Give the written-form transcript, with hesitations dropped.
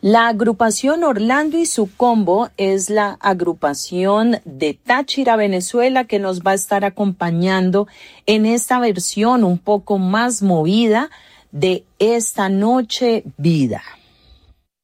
La agrupación Orlando y su combo es la agrupación de Táchira, Venezuela, que nos va a estar acompañando en esta versión un poco más movida de Esta Noche Vida.